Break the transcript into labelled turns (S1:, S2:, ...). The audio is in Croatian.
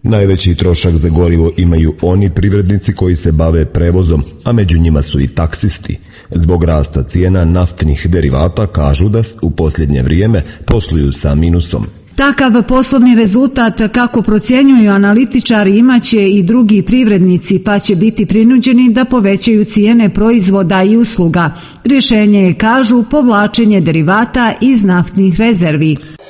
S1: Najveći trošak za gorivo imaju oni privrednici koji se bave prevozom, a među njima su i taksisti. Zbog rasta cijena naftnih derivata kažu da u posljednje vrijeme posluju sa minusom.
S2: Takav poslovni rezultat, kako procjenjuju analitičari, imaće i drugi privrednici, pa će biti prinuđeni da povećaju cijene proizvoda i usluga. Rješenje je, kažu, povlačenje derivata iz naftnih rezervi.